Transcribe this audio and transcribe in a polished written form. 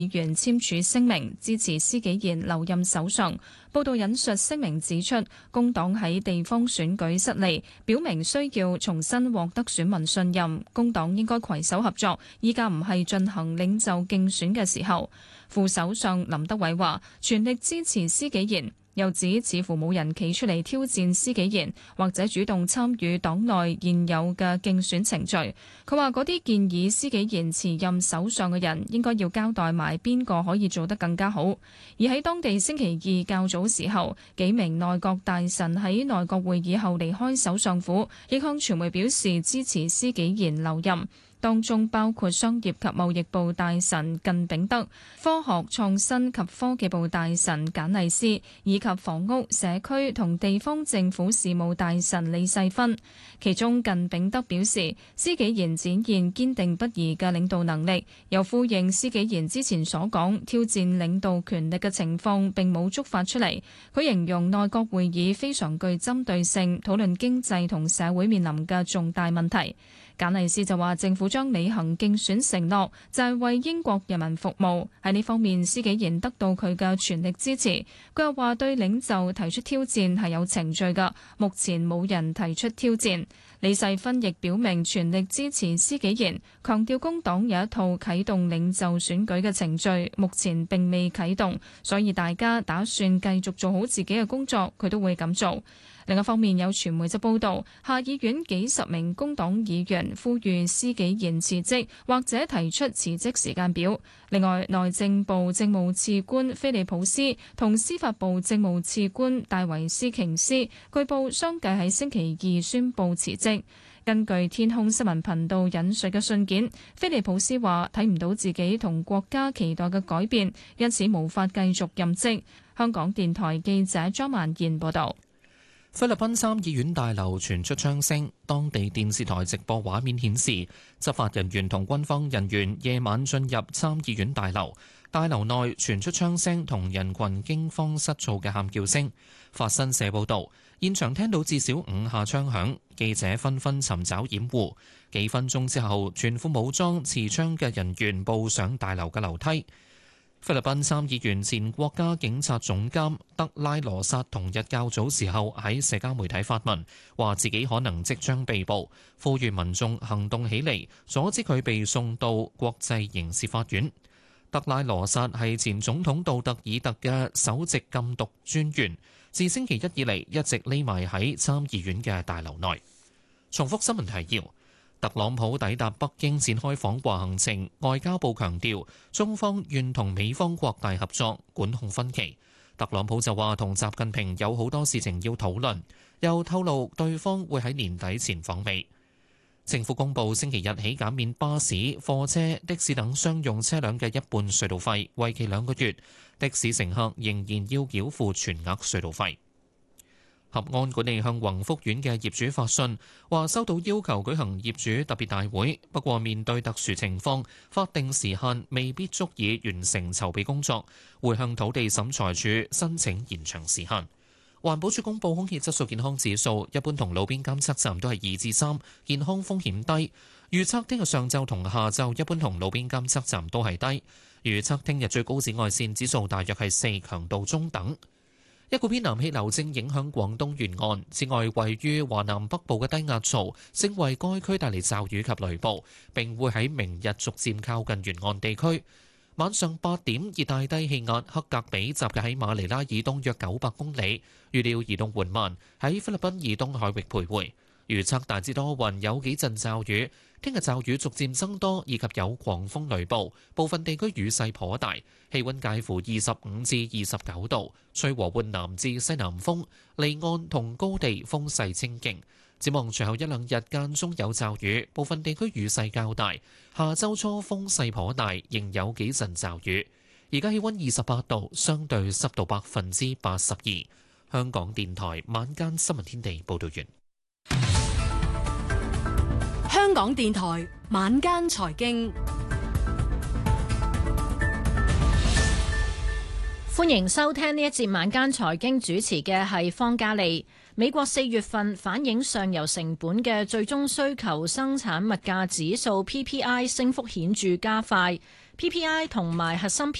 議員簽署聲明支持施紀賢留任首相。報道引述聲明指出，工黨喺地方選舉失利，表明需要重新獲得選民信任。工黨應該攜手合作，依家唔係進行領袖競選嘅時候。副首相林德偉話：全力支持施紀賢。又指似乎冇人企出嚟挑戰施紀賢，或者主動參與黨內現有嘅競選程序。佢話嗰啲建議施紀賢辭任首相嘅人，應該要交代埋邊個可以做得更加好。而喺當地星期二較早時候，幾名內閣大臣喺內閣會議後離開首相府，亦向傳媒表示支持施紀賢留任。當中包括商業及貿易部大臣靳炳德、科學創新及科技部大臣簡麗斯，以及房屋、社區同地方政府事務大臣李世芬。其中靳炳德表示，施紀賢展現堅定不移嘅領導能力，又呼應施紀賢之前所講，挑戰領導權力嘅情況並冇觸發出嚟。佢形容內閣會議非常具針對性，討論經濟同社會面臨嘅重大問題。簡麗斯就話：政府將履行競選承諾，就係為英國人民服務。喺呢方面，施紀賢得到佢嘅全力支持。佢又話對領袖提出挑戰係有程序㗎，目前冇人提出挑戰。李世芬亦表明全力支持施紀賢，強調工黨有一套啟動領袖選舉嘅程序，目前並未啟動，所以大家打算繼續做好自己嘅工作，佢都會咁做。另一方面，有傳媒就報道，下議院幾十名工黨議員呼籲施紀賢辭職，或者提出辭職時間表。另外，內政部政務次官菲利普斯同司法部政務次官戴維斯瓊斯，據報相繼喺星期二宣布辭職。根據天空新聞頻道引述嘅信件，菲利普斯話睇唔到自己同國家期待嘅改變，因此無法繼續任職。香港電台記者張曼燕報導。 菲律賓參議院大樓傳出槍聲，當地電視台直播畫面顯示，執法人員同軍方人員夜晚進入參議院大樓，大樓內傳出槍聲同人群驚慌失措嘅喊叫聲。法新社報導，現場聽到至少5下槍響，記者紛紛尋找掩護。幾分鐘之後，全副武裝持槍嘅人員步上大樓嘅樓梯。菲律賓參議員前國家警察總監德拉羅薩同日較早時候喺社交媒體發文，話自己可能即將被捕，呼籲民眾行動起嚟，阻止佢被送到國際刑事法院。德拉羅薩係前總統杜特爾特嘅首席禁毒專員，自星期一以嚟一直匿埋喺參議院嘅大樓內。重複新聞提要。特朗普抵達北京展開訪華行程，外交部強調中方願同美方擴大合作，管控分歧。特朗普就話同習近平有好多事情要討論，又透露對方會喺年底前訪美。政府公布星期日起減免巴士、貨車、的士等商用車輛嘅一半隧道費，為期2個月。的士乘客仍然要繳付全額隧道費。合安管理向宏福苑嘅業主發信，話收到要求舉行業主特別大會，不過面對特殊情況，法定時限未必足以完成籌備工作，會向土地審裁處申請延長時限。環保署公布空氣質素健康指數，一般同路邊監測站都係2至3，健康風險低。預測聽日上晝同下晝一般同路邊監測站都係低。預測聽日最高紫外線指數大約係4，強度中等。一股偏南氣流正影響廣東沿岸，此外位於華南北部嘅低壓槽正為該區帶嚟驟雨及雷暴，並會喺明日逐漸靠近沿岸地區。晚上8點，熱帶低氣壓克格比集結喺馬尼拉以東約900公里，預料移動緩慢，喺菲律賓以東海域徘徊。預測大致多雲，有幾陣驟雨。聽日驟雨逐漸增多，以及有狂風雷暴，部分地區雨勢頗大。氣溫介乎25至29度，吹和緩南至西南風，離岸同高地風勢清勁。展望隨後1、2日間中有驟雨，部分地區雨勢較大。下周初風勢頗大，仍有幾陣驟雨。而家氣溫28度，相對濕度82%。香港電台晚間新聞天地報道完。 香港電台晚間財經， 歡迎收聽呢一節晚間財經，主持嘅係方嘉利。美國4月份反映上游成本嘅最終需求生產物價指數 PPI 升幅顯著加快。 PPI 同埋核心